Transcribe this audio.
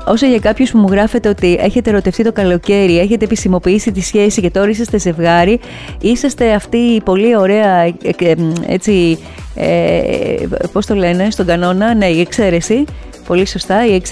Όσο για κάποιους που μου γράφετε ότι έχετε ερωτευτεί το καλοκαίρι, έχετε επισημοποιήσει τη σχέση και τώρα είσαστε ζευγάρι, είσαστε αυτή η πολύ ωραία, έτσι, πώς το λένε στον κανόνα, ναι, η εξαίρεση, πολύ σωστά, η εξαίρεση.